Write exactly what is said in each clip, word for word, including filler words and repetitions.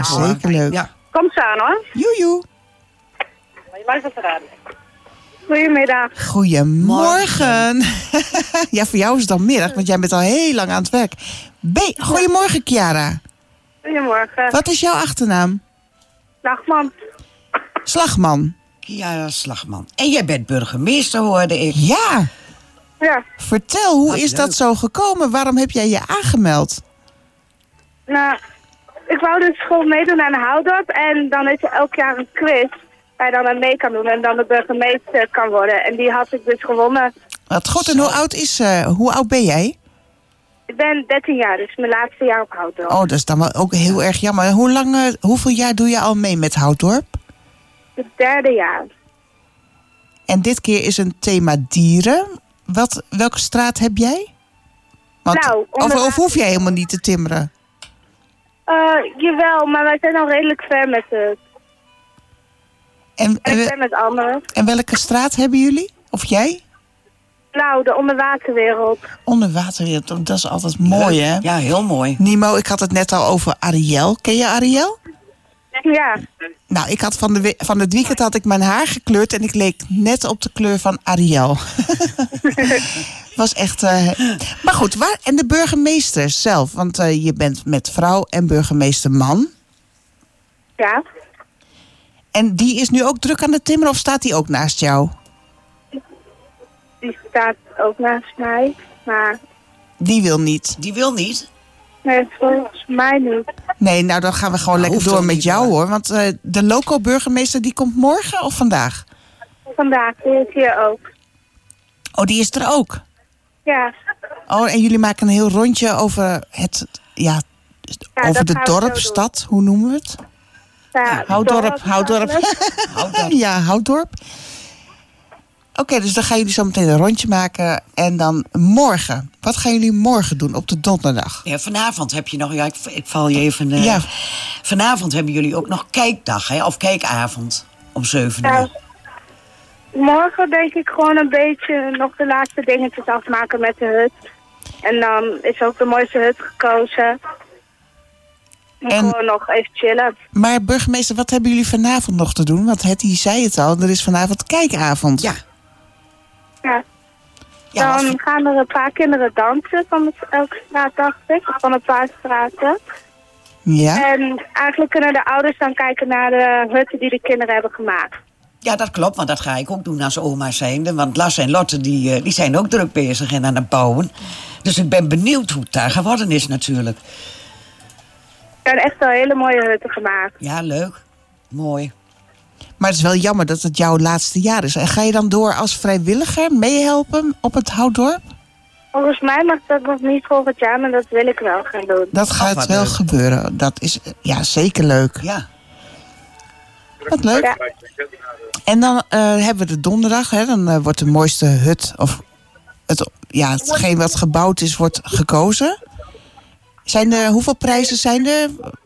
Zeker leuk. Ja. Kom staan hoor. Joejoe. Goedemiddag. Goedemorgen. Ja, voor jou is het dan middag, want jij bent al heel lang aan het werk. Be- Goedemorgen, Chiara. Goedemorgen. Wat is jouw achternaam? Slagman. Slagman. Chiara Slagman. En jij bent burgemeester, hoorde ik. Ja. Ja. Vertel, hoe Wat is dat leuk. zo gekomen? Waarom heb jij je aangemeld? Nou, ik wou dus gewoon meedoen aan de Houdorp. En dan is er elk jaar een quiz waar je dan aan mee kan doen en dan de burgemeester kan worden. En die had ik dus gewonnen. Wat goed, en hoe oud, is, uh, hoe oud ben jij? Ik ben dertien jaar, dus mijn laatste jaar op Houdorp. Oh, dat is dan wel ook heel erg jammer. Hoe lang, uh, hoeveel jaar doe je al mee met Houdorp? Het derde jaar. En dit keer is een thema dieren. Wat, welke straat heb jij? Want, Nou, of, onder- of hoef jij helemaal niet te timmeren? Uh, jawel, maar wij zijn al redelijk ver met het. En, En ik en, ben met anderen. en welke straat hebben jullie? Of jij? Nou, de onderwaterwereld. Onderwaterwereld, dat is altijd mooi, hè? Ja, heel mooi. Nimo, ik had het net al over Ariel. Ken je Ariel? Ja. Nou, ik had van, de, we- van het weekend had ik mijn haar gekleurd en ik leek net op de kleur van Ariel. Was echt. Uh... Maar goed, waar, en de burgemeester zelf, want uh, je bent met vrouw en burgemeester man. Ja. En die is nu ook druk aan het timmeren of staat die ook naast jou? Die staat ook naast mij. Maar Die wil niet. Die wil niet. nee, volgens mij niet. Nee, nou dan gaan we gewoon Nou, lekker hoeft door Oh, ook met niet, jou hoor. hoor. Want uh, de loco-burgemeester die komt morgen of vandaag? Vandaag, die is hier ook. Oh, die is er ook. Ja. Oh, en jullie maken een heel rondje over het, ja, Ja, over dat de gaan we zo dorp, doen. stad, hoe noemen we het? Ja, Houdorp, Houdorp. Houdorp. Ja, Houdorp. Oké, dus dan gaan jullie zo meteen een rondje maken. En dan morgen. Wat gaan jullie morgen doen op de donderdag? Ja, vanavond heb je nog... Ja, ik, ik val je even... eh, Ja. Vanavond hebben jullie ook nog kijkdag, hè? Of kijkavond. Om zeven Ja. uur. Morgen denk ik gewoon een beetje nog de laatste dingetjes afmaken met de hut. En dan is ook de mooiste hut gekozen. En, En- gewoon nog even chillen. Maar burgemeester, wat hebben jullie vanavond nog te doen? Want Hetty zei het al, er is vanavond kijkavond. Ja. Ja. Ja, Dan wat- gaan er een paar kinderen dansen van de, elke straat, dacht ik. Of van een paar straten. Ja? En eigenlijk kunnen de ouders dan kijken naar de hutten die de kinderen hebben gemaakt. ja, dat klopt, want dat ga ik ook doen als oma zijnde. Want Lasse en Lotte die, eh, die zijn ook druk bezig en aan het bouwen. Dus ik ben benieuwd hoe het daar geworden is natuurlijk. Er zijn echt wel hele mooie hutten gemaakt. Ja, leuk. Mooi. Maar het is wel jammer dat het jouw laatste jaar is. En ga je dan door als vrijwilliger meehelpen op het Houdorp? Volgens mij mag dat nog niet volgend jaar, maar dat wil ik wel gaan doen. Dat gaat wat wel leuk. gebeuren. Dat is ja, zeker leuk. Ja. Wat leuk. Ja. En dan eh, hebben we de donderdag. Hè, dan eh, wordt de mooiste hut, of het, ja, hetgeen wat gebouwd is, wordt gekozen. Zijn er, hoeveel prijzen zijn er?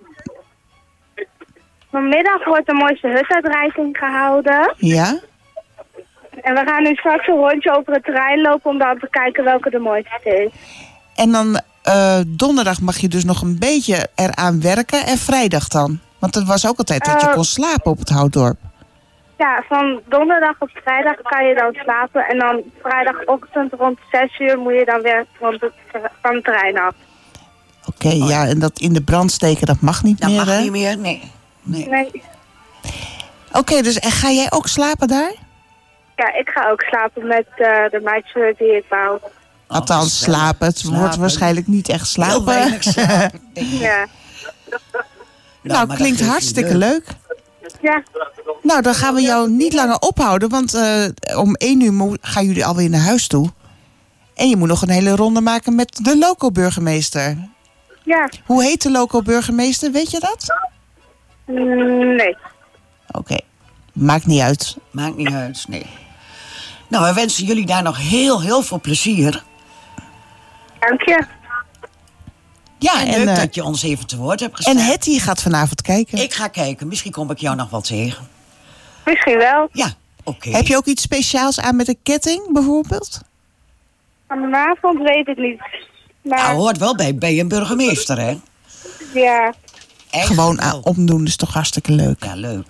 Vanmiddag wordt de mooiste hutuitreiking gehouden. Ja? En we gaan nu straks een rondje over het terrein lopen om dan te kijken welke de mooiste is. En dan eh, donderdag mag je dus nog een beetje eraan werken. En vrijdag dan? Want het was ook altijd dat je Eh, kon slapen op het Houdorp. Ja, van donderdag op vrijdag kan je dan slapen. En dan vrijdagochtend rond zes uur moet je dan weer rond het, van het terrein af. Oké, ja, en dat in de brand steken, dat mag niet Dat meer, mag hè? niet meer, nee. nee. Nee. Oké, dus en ga jij ook slapen daar? Ja, ik ga ook slapen met uh, de meisjes die ik bouw. Althans, gezellig. slapen. Het wordt Slapen. waarschijnlijk niet echt Heel slapen. weinig slapen. denk ik. Ja. Nou, maar dat klinkt geeft hartstikke niet. leuk. Ja. Nou, dan gaan we jou niet langer ophouden. Want eh, om één uur mo- gaan jullie alweer naar huis toe. En je moet nog een hele ronde maken met de loco-burgemeester. Ja. Hoe heet de loco-burgemeester? Weet je dat? Mm, nee. Oké, maakt niet uit. Maakt niet uit, nee. Nou, we wensen jullie daar nog heel, heel veel plezier. Dank je. Ja, En, en, leuk eh, dat je ons even te woord hebt gestaan. en Hetty gaat vanavond kijken. Ik ga kijken, misschien kom ik jou nog wat tegen. Misschien wel. Ja, oké. Heb je ook iets speciaals aan met een ketting, bijvoorbeeld? Vanavond weet ik niet. Maar Nou, hoort wel bij, bij een burgemeester, hè? ja. gewoon wel. aan opdoen is toch hartstikke leuk. Ja, leuk.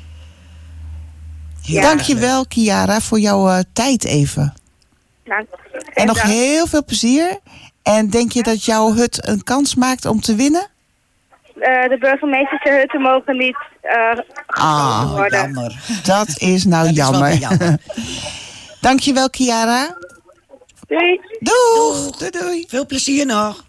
Ja. Dank je wel, Kiara, voor jouw uh, tijd even. Nou, En nog dank. heel veel plezier. En denk je dat jouw hut een kans maakt om te winnen? Uh, de burgemeestershutten mogen niet uh, Ah, Oh, worden. jammer. dat is nou Dat is wel jammer. weer jammer. Dank je wel, Kiara. Doei. Doeg. Doei, doei. Veel plezier nog.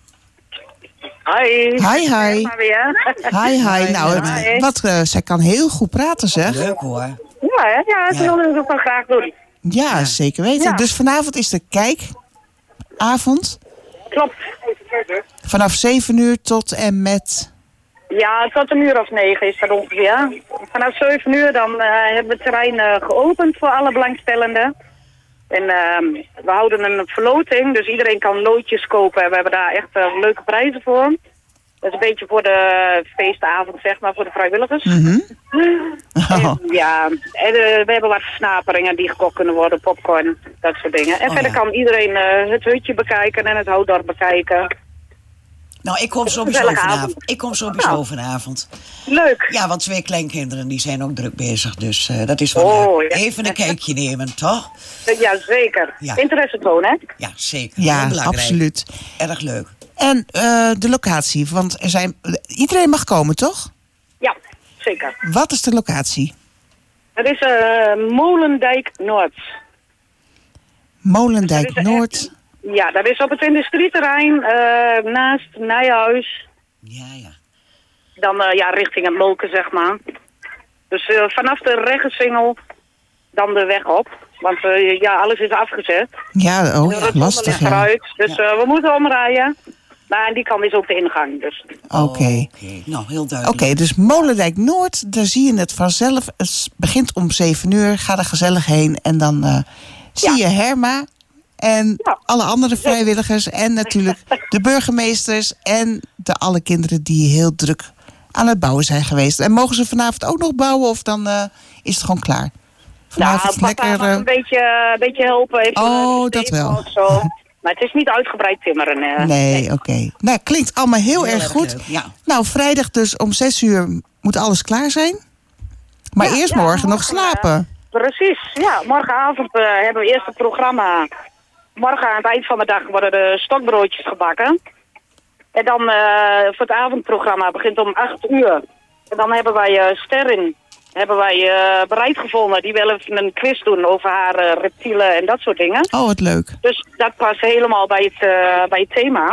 Hoi. Hi, hi. Maar weer. Hi, hi. Nou, het- Hi. wat, uh, zij kan heel goed praten, zeg. Leuk hoor. Ja, hè? Ja, dat Ja. wilde ik ook wel graag doen. Ja, zeker weten. Ja. Dus vanavond is de kijkavond. Klopt. Vanaf zeven uur tot en met... Ja, tot een uur of negen is dat ongeveer. Vanaf zeven uur dan uh, hebben we het terrein uh, geopend voor alle belangstellenden. En uh, we houden een verloting, dus iedereen kan loodjes kopen. En we hebben daar echt uh, leuke prijzen voor. Dat is een beetje voor de feestavond, zeg maar, voor de vrijwilligers. Mhm. Oh. En, ja, en, uh, we hebben wat versnaperingen die gekocht kunnen worden, popcorn, dat soort dingen. En Oh, verder ja. kan iedereen uh, het hutje bekijken en het houddorp bekijken. Nou, ik kom sowieso Gezellige vanavond. avond. Ik kom sowieso Nou. vanavond. Leuk. Ja, want twee kleinkinderen die zijn ook druk bezig. Dus uh, dat is wel Oh, leuk. ja. Even een kijkje nemen, toch? Ja, zeker. Ja. Interesse tonen, hè? Ja, zeker. Heel Ja, belangrijk. absoluut. Erg leuk. En uh, de locatie, want er zijn, iedereen mag komen, toch? Ja, zeker. Wat is de locatie? Het is uh, Molendijk Noord. Molendijk Dat is Noord. Ja, dat is op het industrieterrein uh, naast Nijhuis. Ja, ja. Dan uh, ja, richting het Molken, zeg maar. Dus uh, vanaf de Reggensingel dan de weg op. Want uh, ja, alles is afgezet. Ja, oh De ja, rotonde lastig. ligt Ja. eruit. Dus Ja. uh, we moeten omrijden. Maar aan die kant is ook de ingang. Dus. Oké. Oh, Oké, nou, heel Oké, duidelijk. dus Molendijk Noord, daar zie je het vanzelf. Het begint om zeven uur, ga er gezellig heen. En dan uh, zie je Herma en Ja. alle andere vrijwilligers. En natuurlijk de burgemeesters en de alle kinderen die heel druk aan het bouwen zijn geweest. En mogen ze vanavond ook nog bouwen of dan uh, is het gewoon klaar? Vanavond nou, papa mag uh, een beetje, een beetje helpen. Even Oh, de dat stenen wel. of Zo. Maar het is niet uitgebreid timmeren. Uh. Nee, oké. Nou, klinkt allemaal heel, Heel erg erg goed. leuk, ja. Nou, vrijdag dus om zes uur moet alles klaar zijn. Maar Ja, eerst ja, morgen nog morgen, slapen. Precies, ja. Morgenavond uh, hebben we eerst het programma. Morgen aan het eind van de dag worden de stokbroodjes gebakken. En dan uh, voor het avondprogramma begint om acht uur. En dan hebben wij uh, Sterren hebben wij uh, bereid gevonden. Die wil even een quiz doen over haar uh, reptielen en dat soort dingen. Oh, wat leuk. Dus dat past helemaal bij het, uh, bij het thema.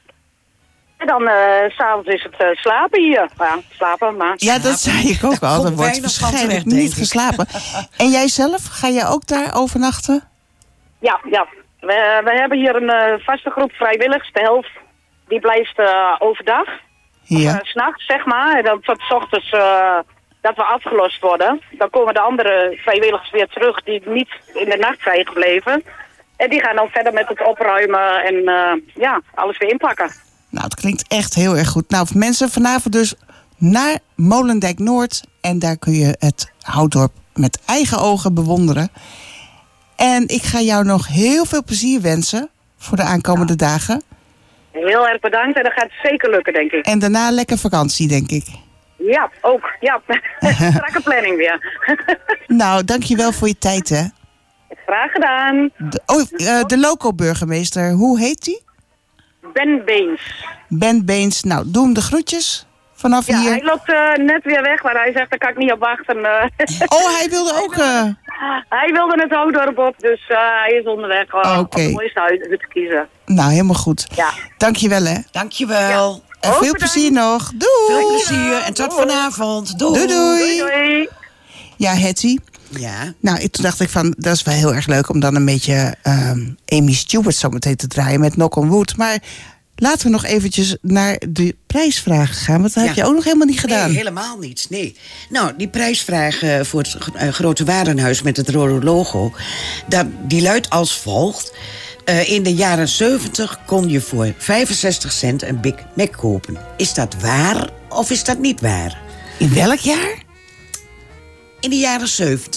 En dan uh, s'avonds is het uh, slapen hier. Ja, slapen, maar... Ja, dat zei ik ook Daar al. Er komt wordt weinig van waarschijnlijk terecht, denk niet ik. geslapen. En jij zelf, ga jij ook daar overnachten? Ja, ja. We, we hebben hier een uh, vaste groep vrijwilligers. De helft die blijft uh, overdag. Ja. Uh, 's nachts, zeg maar. En dan tot 's ochtends uh, dat we afgelost worden. Dan komen de andere vrijwilligers weer terug die niet in de nacht zijn gebleven. En die gaan dan verder met het opruimen en uh, ja, alles weer inpakken. Nou, het klinkt echt heel erg goed. Nou, mensen, vanavond dus naar Molendijk Noord. En daar kun je het Houddorp met eigen ogen bewonderen. En ik ga jou nog heel veel plezier wensen voor de aankomende dagen. Heel erg bedankt en dat gaat zeker lukken, denk ik. En daarna lekker vakantie, denk ik. Ja, ook. Ja, strakke planning weer. Nou, dankjewel voor je tijd, hè. Graag gedaan. De, oh, uh, de loco-burgemeester, hoe heet die? Ben Beens. Ben Beens. Nou, doe hem de groetjes vanaf Ja, hier. hij loopt uh, net weer weg, maar hij zegt, daar kan ik niet op wachten. Uh, Oh, hij wilde ook... Uh... hij wilde het Houddorp op, dus uh, hij is onderweg uh, Oké. om het mooiste uit te kiezen. Nou, helemaal goed. Ja. Dankjewel, hè. Dankjewel. En Ook veel bedankt. plezier nog. Veel Doei. plezier en tot vanavond. Doei. Doei, doei. Doei, doei. Ja, Hetty. Ja. Nou, ik- toen dacht ik van, dat is wel heel erg leuk om dan een beetje ehm, Amy Stewart zo meteen te draaien met Knock on Wood. Maar laten we nog eventjes naar de prijsvragen gaan, want dat heb Ja. je ook nog helemaal niet gedaan. Nee, helemaal niet. Nee. Nou, die prijsvraag uh, voor het uh, Grote Warenhuis met het rode logo, dat, die luidt als volgt. Uh, in de jaren zeventig kon je voor vijfenzestig cent een Big Mac kopen. Is dat waar of is dat niet waar? In welk jaar? In de jaren zeventig.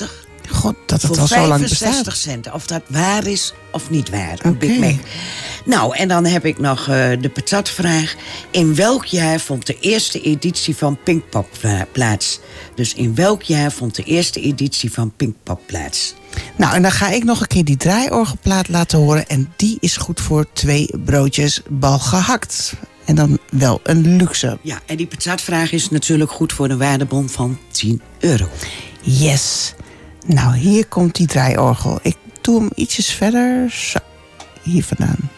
God, dat het voor al zo lang bestaat. vijfenzestig cent. Of dat waar is of niet waar. Een Oké. Big Mac. Nou, en dan heb ik nog uh, de patatvraag. In welk jaar vond de eerste editie van Pinkpop plaats? Dus in welk jaar vond de eerste editie van Pinkpop plaats? Nou, en dan ga ik nog een keer die draaiorgelplaat laten horen. En die is goed voor twee broodjes bal gehakt. En dan wel een luxe. Ja, en die patatvraag is natuurlijk goed voor een waardebon van tien euro. Yes. Nou, hier komt die draaiorgel. Ik doe hem ietsjes verder. Zo, hier vandaan.